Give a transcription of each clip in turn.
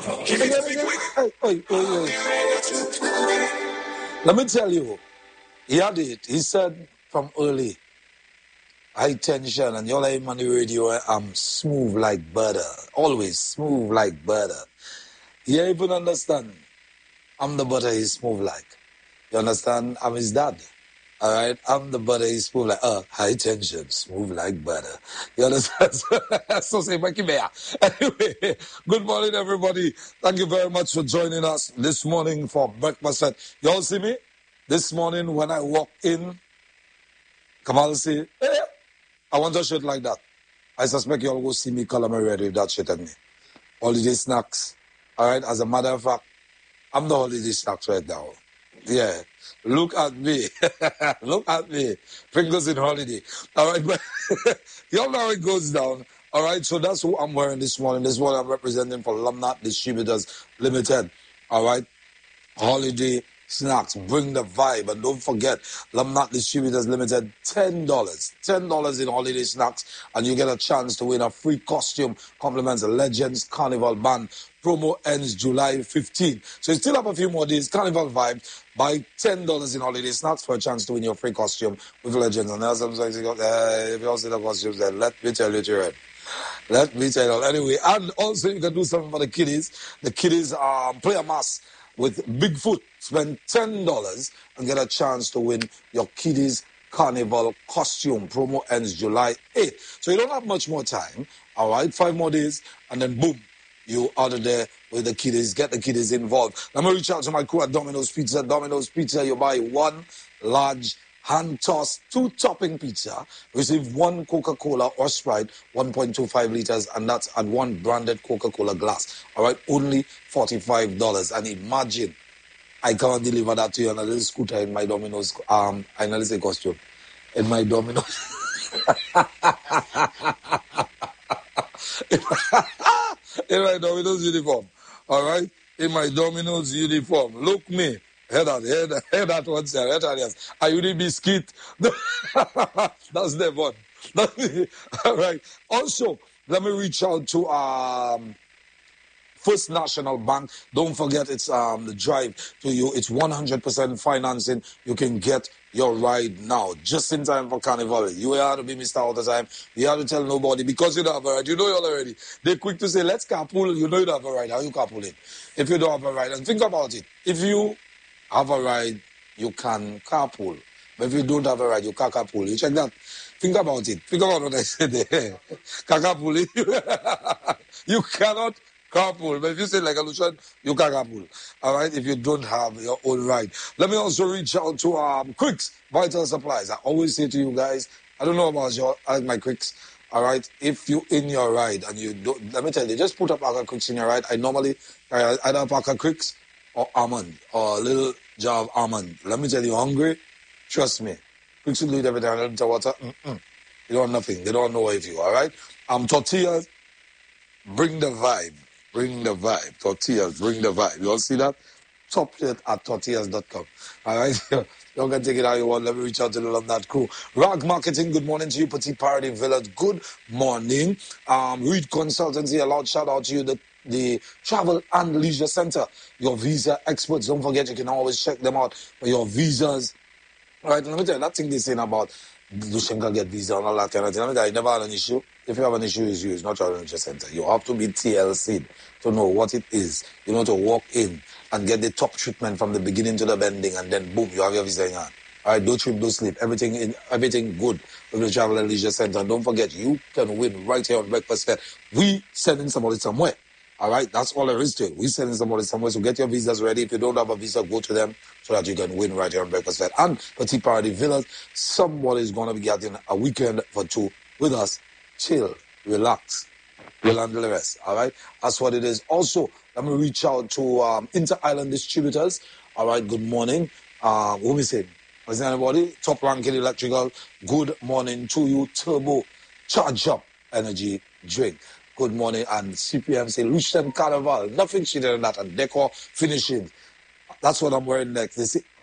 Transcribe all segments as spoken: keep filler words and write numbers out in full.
Again, again. Hey, hey, hey, hey. Let me tell you, he had it. He said from early, high tension, and you're like on the radio, I'm smooth like butter. Always smooth like butter. You even understand? I'm the butter he's smooth like. You understand? I'm his dad. All right? I'm the butter he's smooth like, uh, high tension, smooth like butter. You understand? So say, Mikey Bear. Anyway, good morning, everybody. Thank you very much for joining us this morning for breakfast. You all see me? This morning when I walk in, Kamal say, hey, I want a shirt like that. I suspect you all will see me color my red with that shirt at me. Holiday snacks. All right? As a matter of fact, I'm the holiday snacks right now. Yeah. Look at me. Look at me. Fingers in holiday. All right, but you all know how it goes down. All right, so that's who I'm wearing this morning. This is what I'm representing for Lumnat Distributors Limited. All right, holiday snacks. Bring the vibe. And don't forget, Lumnat Distributors Limited, ten dollars. ten dollars in holiday snacks. And you get a chance to win a free costume. Compliments Legends Carnival Band. Promo ends July fifteenth. So you still have a few more days. Carnival vibe. Buy ten dollars in holiday snacks for a chance to win your free costume with Legends. And there's some things you got, uh, if you all see the costumes there, let me tell you, Jared. Let me tell you. Anyway, and also you can do something for the kiddies. The kiddies um, play a mass with Bigfoot. Spend ten dollars and get a chance to win your kiddies carnival costume. Promo ends July eighth. So you don't have much more time. All right, five more days, and then boom, you out of there with the kiddies. Get the kiddies involved. Let me reach out to my crew at Domino's Pizza. Domino's Pizza, you buy one large hand-tossed two-topping pizza, receive one Coca-Cola or Sprite, one point two five liters, and that's at one branded Coca-Cola glass. All right, only forty-five dollars. And imagine, I can't deliver that to you on a little scooter in my Domino's, um, I nearly say costume, in my Domino's. In my Domino's uniform. All right? In my Domino's uniform. Look me. Head out, head, head out one side, head out, yes. Are you the biscuit? That's the one. All right. Also, let me reach out to um, First National Bank. Don't forget, it's um, the drive to you. It's one hundred percent financing. You can get your ride now, just in time for Carnival. You have to be Mister all the time. You have to tell nobody because you don't have a ride. You know it already. They're quick to say, let's carpool. You know you don't have a ride. How you carpooling? If you don't have a ride, and think about it. If you have a ride, you can carpool. But if you don't have a ride, you can't carpool. You check that. Think about it. Think about what I said there. Carpooling. You cannot carpool. But if you say like a Lucian, you can carpool. All right? If you don't have your own ride. Let me also reach out to um, Quicks Vital Supplies. I always say to you guys, I don't know about your, I like my Quicks. All right? If you in your ride and you don't, let me tell you, just put a pack of Quicks in your ride. I normally, I either a pack of Quicks or almond, or a little jar of almond. Let me tell you, hungry? Trust me. Quicks will do it every time. A little water. Mm-mm. You don't have nothing. They don't know if you, all right? Um, tortillas, bring the vibe. Bring the vibe. Tortillas, bring the vibe. You all see that? Top it at tortillas dot com. All right? You can take it how you want. Let me reach out to the Love That crew. Rag Marketing, good morning to you. Petit Party Village, good morning. Um, Reed Consultancy, a loud shout out to you. The, the Travel and Leisure Center, your visa experts. Don't forget, you can always check them out for your visas. All right, let me tell you, that thing they're saying about Lushenka get visa and all that kind of thing. Let me tell you, I never had an issue. If you have an issue, it's you. It's not Travel and Leisure Center. You have to be T L C'd to know what it is. You know, to walk in and get the top treatment from the beginning to the bending, and then boom, you have your visa in hand. All right, don't trip, don't sleep. Everything in, everything good with the Travel and Leisure Center. And don't forget, you can win right here on Breakfast Fed. We sending somebody somewhere. All right, that's all there is to it. We sending somebody somewhere, so get your visas ready. If you don't have a visa, go to them so that you can win right here on Breakfast Fed. And Petit Party Villas, somebody is going to be getting a weekend for two with us. Chill, relax, we'll handle the rest. All right, that's what it is. Also, let me reach out to um, Inter-Island Distributors. All right, good morning. Uh, what we saying? Is there anybody? Top ranking electrical. Good morning to you. Turbo Charge Up Energy Drink. Good morning. And C P M say, Lucien Carnival. Nothing cheated than that. And decor finishing. That's what I'm wearing next. They see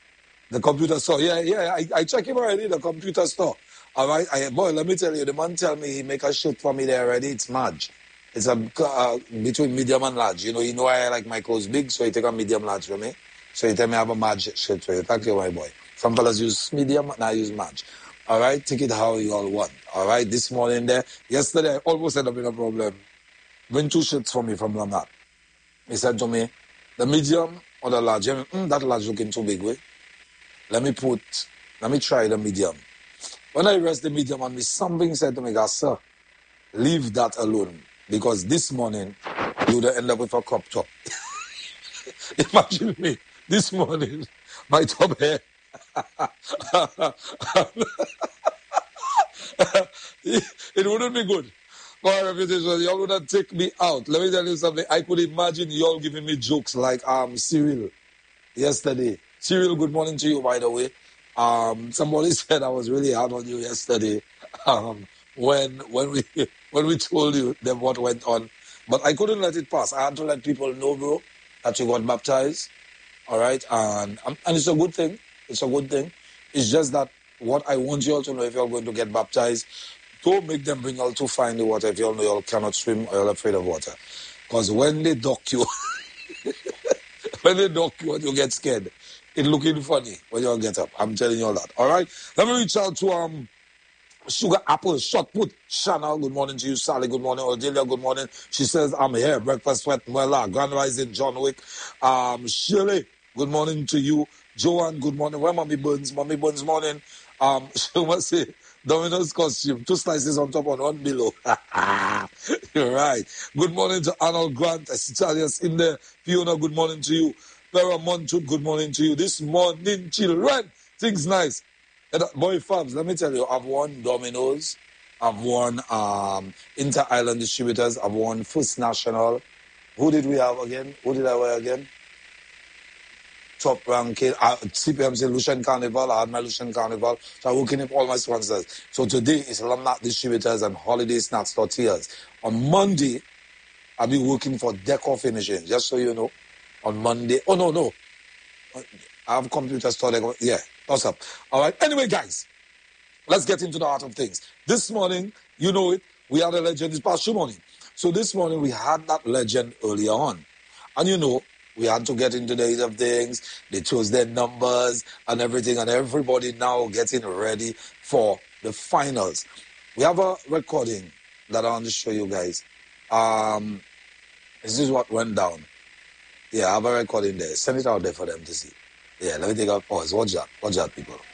the computer store. Yeah, yeah. I, I check him already. The computer store. All right. I, boy, let me tell you. The man tell me he make a shirt for me there already. It's Madge. It's a uh, between medium and large. You know, you know I like my clothes big, so you take a medium large for me. So you tell me I have a large shirt for you. Thank you, my boy. Some fellas use medium and I use large. All right, take it how you all want. All right, this morning there, yesterday I almost ended up in a problem. Bring two shirts for me from Lamar. He said to me, the medium or the large? Mm, that large looking too big, way. Let me put, let me try the medium. When I rest the medium on me, something said to me, God, sir, leave that alone. Because this morning, you would end up with a crop top. Imagine me, this morning, my top hair. It wouldn't be good. For our reputation, y'all would not take me out. Let me tell you something. I could imagine y'all giving me jokes like um Cyril yesterday. Cyril, good morning to you, by the way. Um, somebody said I was really hard on you yesterday. Um, when when we when we told you them what went on, but I couldn't let it pass. I had to let people know, bro, that you got baptized. All right, and and it's a good thing. It's a good thing. It's just that what I want you all to know, if you're going to get baptized, don't make them bring y'all to find the water if you all know you all cannot swim or you're afraid of water. Because when they dock you, when they dock you and you get scared, it's looking funny when you all get up. I'm telling you all that. All right, let me reach out to um. Sugar Apple, Shot Put, Chanel, good morning to you. Sally, good morning. Odelia, good morning. She says, I'm here. Breakfast Sweat, Muela, Grand Rising, John Wick. Um, Shirley, good morning to you. Joanne, good morning. Where Mommy Burns? Mommy Burns, morning. Um, she must say, Domino's costume, two slices on top and one below. You're right. Good morning to Arnold Grant, Italians in there. Fiona, good morning to you. Vera Montut, good morning to you. This morning, children, things nice. Boy, Fabs, let me tell you, I've won Domino's, I've won um, Inter-Island Distributors, I've won First National. Who did we have again? Who did I wear again? Top ranking, uh, C P M C Lucian Carnival. I had my Lucian Carnival. So I'm working with all my sponsors. So today is Lamnac Distributors and Holiday Snacks Tortillas. On Monday, I'll be working for Decor Finishing, just so you know. On Monday, oh no, no. I have computer store. Yeah, awesome. All right. Anyway, guys, let's get into the heart of things. This morning, you know it, we had a legend this past morning. So this morning, we had that legend earlier on. And you know, we had to get into the heat of things. They chose their numbers and everything. And everybody now getting ready for the finals. We have a recording that I want to show you guys. Um, this is what went down. Yeah, I have a recording there. Send it out there for them to see. Yeah, let me take a pause. Watch that. Watch that, people.